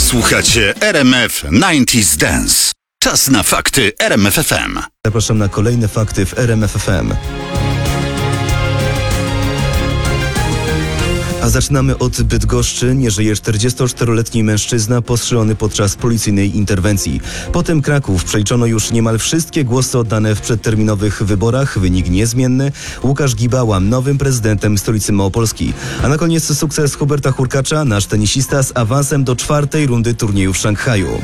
Słuchacie RMF 90s Dance. Czas na fakty RMF FM. Zapraszam na kolejne fakty w RMF FM. A zaczynamy od Bydgoszczy. Nie żyje 44-letni mężczyzna postrzelony podczas policyjnej interwencji. Potem Kraków. Przeliczono już niemal wszystkie głosy oddane w przedterminowych wyborach. Wynik niezmienny. Łukasz Gibała nowym prezydentem stolicy Małopolski. A na koniec sukces Huberta Hurkacza, nasz tenisista z awansem do 4. rundy turnieju w Szanghaju.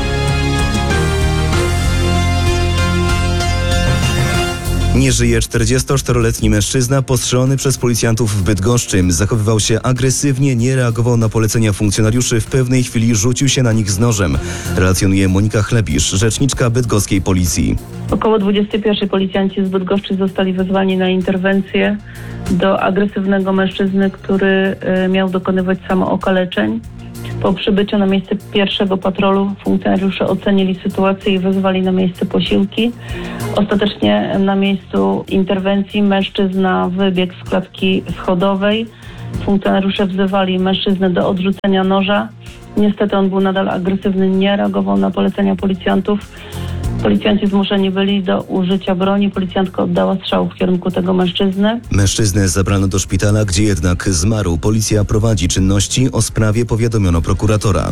Nie żyje 44-letni mężczyzna postrzelony przez policjantów w Bydgoszczy. Zachowywał się agresywnie, nie reagował na polecenia funkcjonariuszy. W pewnej chwili rzucił się na nich z nożem. Relacjonuje Monika Chlebisz, rzeczniczka bydgoskiej policji. Około 21 policjanci z Bydgoszczy zostali wezwani na interwencję do agresywnego mężczyzny, który miał dokonywać samookaleczeń. Po przybyciu na miejsce pierwszego patrolu funkcjonariusze ocenili sytuację i wezwali na miejsce posiłki. Ostatecznie na miejscu interwencji mężczyzna wybiegł z klatki schodowej. Funkcjonariusze wzywali mężczyznę do odrzucenia noża. Niestety on był nadal agresywny, nie reagował na polecenia policjantów. Policjanci zmuszeni byli do użycia broni. Policjantka oddała strzał w kierunku tego mężczyzny. Mężczyznę zabrano do szpitala, gdzie jednak zmarł. Policja prowadzi czynności. O sprawie powiadomiono prokuratora.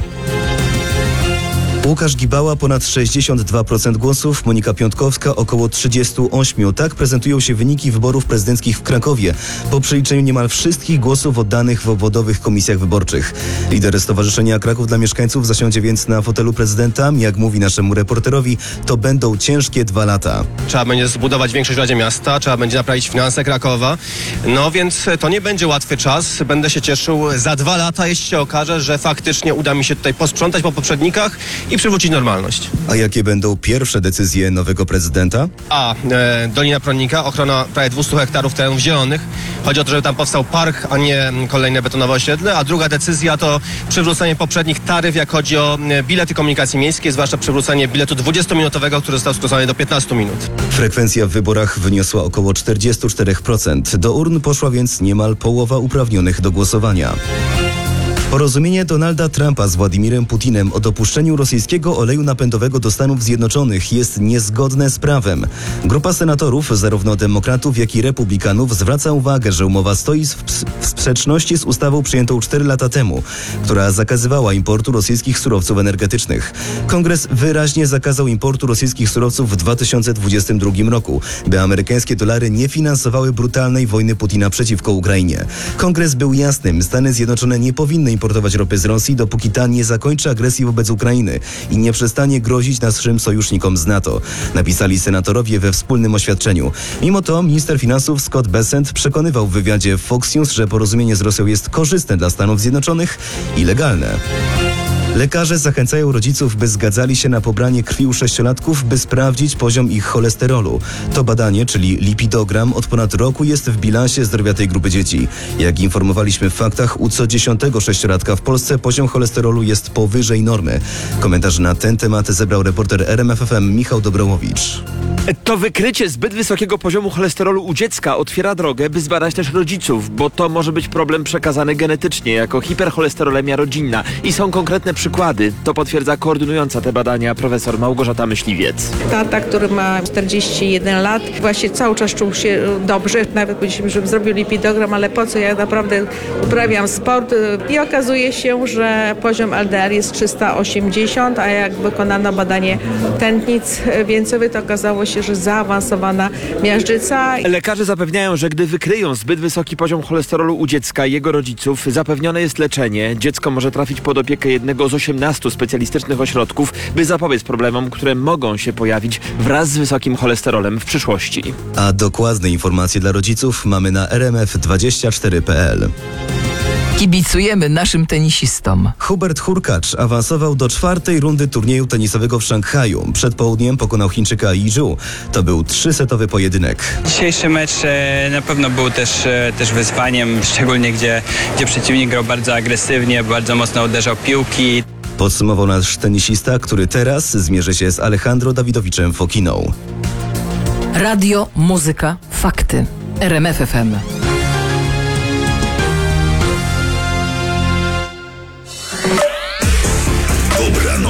Łukasz Gibała ponad 62% głosów, Monika Piątkowska około 38%. Tak prezentują się wyniki wyborów prezydenckich w Krakowie po przeliczeniu niemal wszystkich głosów oddanych w obwodowych komisjach wyborczych. Lider Stowarzyszenia Kraków dla Mieszkańców zasiądzie więc na fotelu prezydenta. Jak mówi naszemu reporterowi, to będą ciężkie 2 lata. Trzeba będzie zbudować większość w Radzie Miasta, trzeba będzie naprawić finanse Krakowa. No więc to nie będzie łatwy czas. Będę się cieszył za 2 lata, jeśli się okaże, że faktycznie uda mi się tutaj posprzątać po poprzednikach i przywrócić normalność. A jakie będą pierwsze decyzje nowego prezydenta? Dolina Pronnika, ochrona prawie 200 hektarów terenów zielonych. Chodzi o to, żeby tam powstał park, a nie kolejne betonowe osiedle. A druga decyzja to przywrócenie poprzednich taryf, jak chodzi o bilety komunikacji miejskiej, zwłaszcza przywrócenie biletu 20-minutowego, który został skrócony do 15 minut. Frekwencja w wyborach wyniosła około 44%. Do urn poszła więc niemal połowa uprawnionych do głosowania. Porozumienie Donalda Trumpa z Władimirem Putinem o dopuszczeniu rosyjskiego oleju napędowego do Stanów Zjednoczonych jest niezgodne z prawem. Grupa senatorów, zarówno demokratów, jak i republikanów, zwraca uwagę, że umowa stoi w sprzeczności z ustawą przyjętą 4 lata temu, która zakazywała importu rosyjskich surowców energetycznych. Kongres wyraźnie zakazał importu rosyjskich surowców w 2022 roku, by amerykańskie dolary nie finansowały brutalnej wojny Putina przeciwko Ukrainie. Kongres był jasnym, Stany Zjednoczone nie powinny importować ropy z Rosji, dopóki ta nie zakończy agresji wobec Ukrainy i nie przestanie grozić naszym sojusznikom z NATO, napisali senatorowie we wspólnym oświadczeniu. Mimo to minister finansów Scott Bessent przekonywał w wywiadzie Fox News, że porozumienie z Rosją jest korzystne dla Stanów Zjednoczonych i legalne. Lekarze zachęcają rodziców, by zgadzali się na pobranie krwi u 6-latków, by sprawdzić poziom ich cholesterolu. To badanie, czyli lipidogram, od ponad roku jest w bilansie zdrowia tej grupy dzieci. Jak informowaliśmy w faktach, u co 10. 6-latka w Polsce poziom cholesterolu jest powyżej normy. Komentarz na ten temat zebrał reporter RMF FM Michał Dobrołowicz. To wykrycie zbyt wysokiego poziomu cholesterolu u dziecka otwiera drogę, by zbadać też rodziców, bo to może być problem przekazany genetycznie jako hipercholesterolemia rodzinna i są konkretne przykłady. To potwierdza koordynująca te badania profesor Małgorzata Myśliwiec. Tata, który ma 41 lat, właśnie cały czas czuł się dobrze. Nawet powiedzieliśmy, żebym zrobił lipidogram, ale po co? Ja naprawdę uprawiam sport i okazuje się, że poziom LDL jest 380, a jak wykonano badanie tętnic wieńcowych, to okazało się, że zaawansowana miażdżyca. Lekarze zapewniają, że gdy wykryją zbyt wysoki poziom cholesterolu u dziecka i jego rodziców, zapewnione jest leczenie. Dziecko może trafić pod opiekę jednego z 18 specjalistycznych ośrodków, by zapobiec problemom, które mogą się pojawić wraz z wysokim cholesterolem w przyszłości. A dokładne informacje dla rodziców mamy na rmf24.pl. Kibicujemy naszym tenisistom. Hubert Hurkacz awansował do 4. rundy turnieju tenisowego w Szanghaju. Przed południem pokonał Chińczyka Li Zhu. To był 3-setowy pojedynek. Dzisiejszy mecz na pewno był też wyzwaniem, szczególnie gdzie przeciwnik grał bardzo agresywnie, bardzo mocno uderzał piłki. Podsumował nasz tenisista, który teraz zmierzy się z Alejandro Dawidowiczem Fokiną. Radio, muzyka, fakty. RMF FM.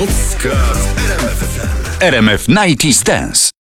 Nocka w RMF FM. RMF 90s Dance.